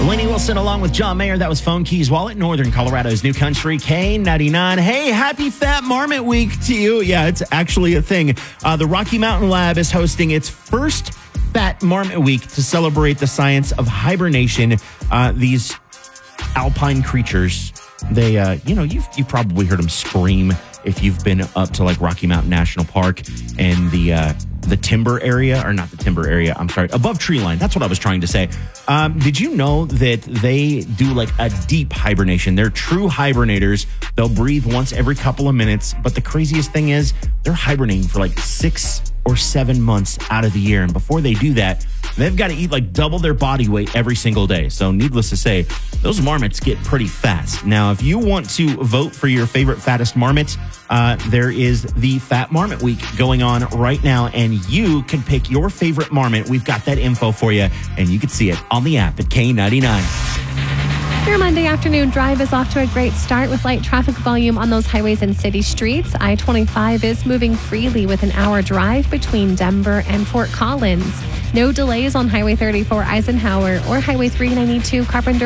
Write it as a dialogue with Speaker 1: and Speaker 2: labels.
Speaker 1: Lainey Wilson along with John Mayer. That was Phone Keys Wallet, Northern Colorado's new country, K99. Hey, happy Fat Marmot Week to you. Yeah, it's actually a thing. The Rocky Mountain Lab is hosting its first Fat Marmot Week to celebrate the science of hibernation. These alpine creatures, they, you've probably heard them scream if you've been up to like Rocky Mountain National Park and the timber area, or not the timber area, I'm sorry, above tree line. That's what I was trying to say. Did you know that they do like a deep hibernation? They're true hibernators. They'll breathe once every couple of minutes. But the craziest thing is they're hibernating for like 6 or 7 months out of the year. And before they do that, they've got to eat like double their body weight every single day. So needless to say, those marmots get pretty fat. Now, if you want to vote for your favorite fattest marmot, there is the Fat Marmot Week going on right now, and you can pick your favorite marmot. We've got that info for you, and you can see it on the app at K99.
Speaker 2: Your Monday afternoon drive is off to a great start with light traffic volume on those highways and city streets. I-25 is moving freely with an hour drive between Denver and Fort Collins. No delays on Highway 34 Eisenhower or Highway 392 Carpenter